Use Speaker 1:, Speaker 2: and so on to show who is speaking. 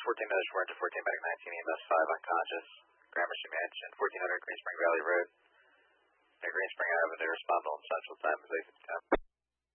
Speaker 1: 14 minutes 4 into 14 medic 19 EMS 5 unconscious. Gramercy Mansion, 1400 Green Spring Valley Road. Near Green Spring Avenue, respond on Central Time is 8:10.